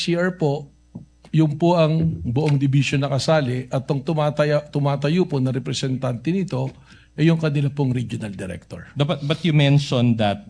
NCR po, yung po ang buong division na kasali at ang tumatayo po na representante nito ay yung kanila pong regional director. But you mentioned that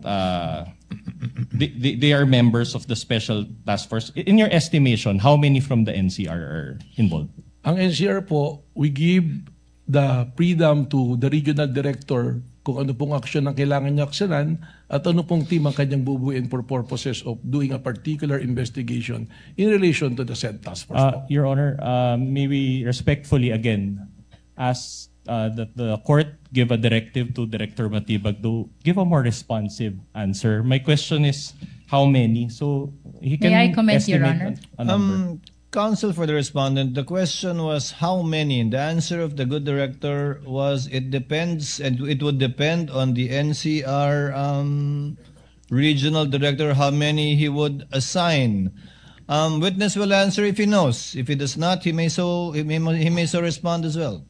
they are members of the special task force. In your estimation, how many from the NCR are involved? Ang NCR po, we give the freedom to the regional director kung ano pong aksyon ang kailangan niya aksyonan at ano pong team ang kanyang bubuin for purposes of doing a particular investigation in relation to the said task force. Your Honor, may we respectfully again ask that the court give a directive to Director Matibag to give a more responsive answer. My question is, how many? So he can May I comment, Your estimate Honor? a number. Counsel for the respondent, the question was how many? The answer of the good director was it depends, and it would depend on the NCR regional director how many he would assign. Witness will answer if he knows. If he does not, he may so respond as well.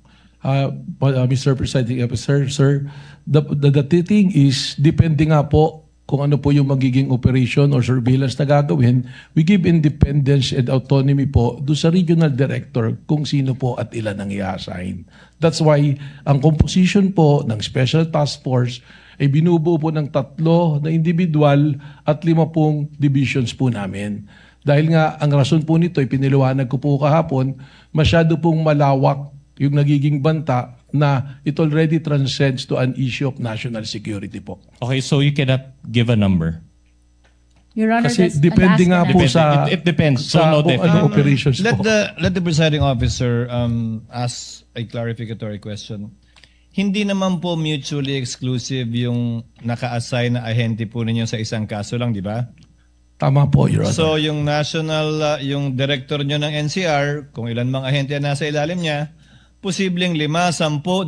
Mr. Presiding Officer, sir, the thing is, depending nga po kung ano po yung magiging operation or surveillance na gagawin, we give independence and autonomy po do sa regional director kung sino po at ilan ang i-assign. That's why ang composition po ng Special Task Force ay binubuo po ng 3 na individual at 5 pong divisions po namin. Dahil nga ang rason po nito ay piniliwanag ko po kahapon, masyado pong malawak yung nagiging banta na it already transcends to an issue of national security po. Okay, so you cannot give a number. Your Honor, Kasi depende nga po sa It depends. So sa no kung ano operations Let po. the presiding officer ask a clarificatory question. Hindi naman po mutually exclusive yung naka-assign na ahente po ninyo sa isang kaso lang, di ba? Tama po, Your Honor. So yung national, yung director nyo ng NCR, kung ilan mang ahente na nasa ilalim niya, posibleng 5, 10, 20,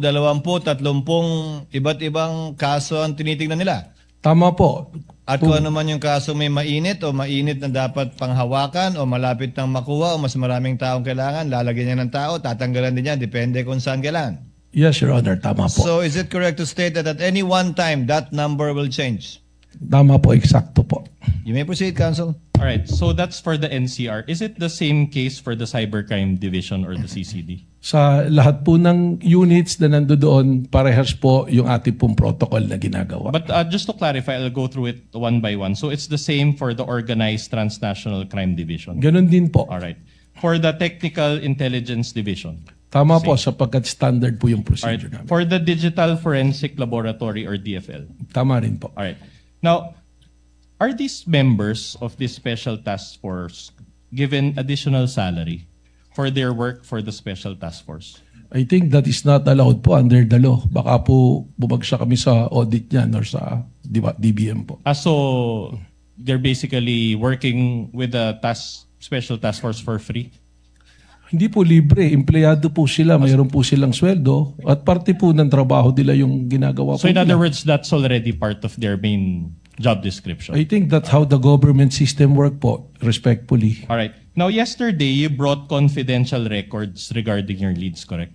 30 iba't ibang kaso ang tinitingnan nila. Tama po. At kung ano man yung kaso may mainit o mainit na dapat panghawakan o malapit nang makuha o mas maraming taong kailangan, lalagyan niya ng tao, tatanggalan din niya, depende kung saan kailangan. Yes, Your Honor. Tama po. So is it correct to state that at any one time, that number will change? Tama po. Eksakto po. You may proceed, counsel. All right, so that's for the NCR. Is it the same case for the Cybercrime Division or the CCD? Sa lahat po ng units na nandoon, parehas po yung ating pong protocol na ginagawa. But just to clarify, I'll go through it one by one. So it's the same for the Organized Transnational Crime Division. Ganon din po. All right. For the Technical Intelligence Division. Tama po, sapagkat standard po yung All right. procedure namin. For the Digital Forensic Laboratory or DFL. Tama rin po. All right. Now, are these members of this special task force given additional salary for their work for the special task force? I think that is not allowed po under the law. Baka po bumagsak kami sa audit niyan or sa DBM po. So they're basically working with the special task force for free? Hindi po libre. Empleyado po sila. Mayroon po silang sweldo. At parte po ng trabaho nila yung ginagawa So po in other nila. words, that's already part of their main job description. I think that's how the government system work po, respectfully. All right. Now, yesterday, you brought confidential records regarding your leads, correct?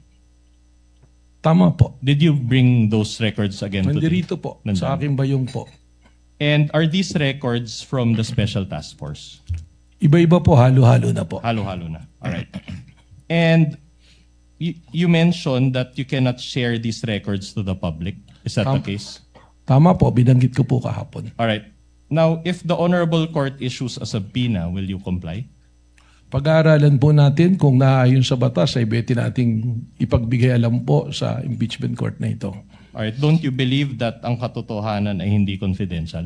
Tama po. Did you bring those records again today? Nandirito po. Nandun. Sa aking bayong po. And are these records from the special task force? Iba-iba po. Halo-halo na po. Halo-halo na. All right. And you mentioned that you cannot share these records to the public. Is that the case? Tama po. Binanggit ko po kahapon. All right. Now, if the Honorable Court issues a subpoena, will you comply? Pag-aaralan po natin kung naayon sa batas ay beti nating ipagbigay alam po sa impeachment court na ito. All right. Don't you believe that ang katotohanan ay hindi confidential?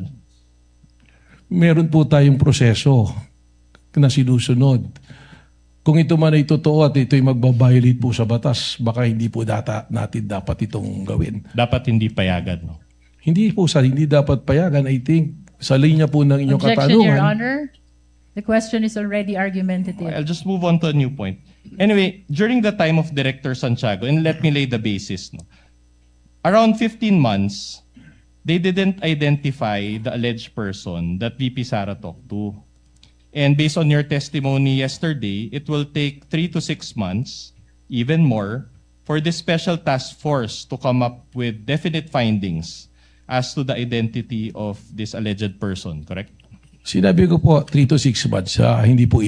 Meron po tayong proseso na sinusunod. Kung ito man ay totoo at ito ay magbabiolate po sa batas, baka hindi po natin dapat itong gawin. Dapat hindi payagan, no? Hindi po hindi dapat payagan. I think sa linya po ng inyong Objection, katanungan. Your Honor. The question is already argumentative. I'll just move on to a new point. Anyway, during the time of Director Santiago, and let me lay the basis, no? Around 15 months, they didn't identify the alleged person that VP Sara talked to. And based on your testimony yesterday, it will take 3 to 6 months, even more, for this special task force to come up with definite findings as to the identity of this alleged person, correct? Sinabi ko po 3 to 6 months, hindi po